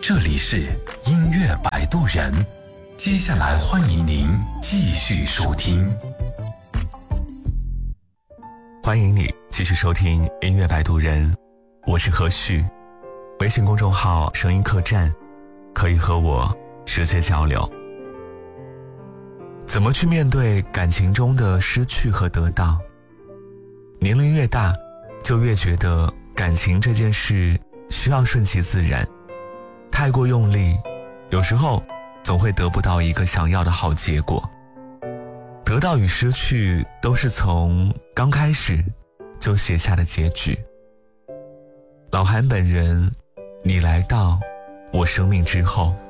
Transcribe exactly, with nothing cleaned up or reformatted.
这里是音乐摆渡人，接下来欢迎您继续收听。 欢迎你继续收听音乐摆渡人，我是何旭。微信公众号声音客栈，可以和我直接交流。怎么去面对感情中的失去和得到？年龄越大，就越觉得感情这件事需要顺其自然，太过用力，有时候总会得不到一个想要的好结果。得到与失去都是从刚开始就写下的结局。老韩本人，你来到我生命之后。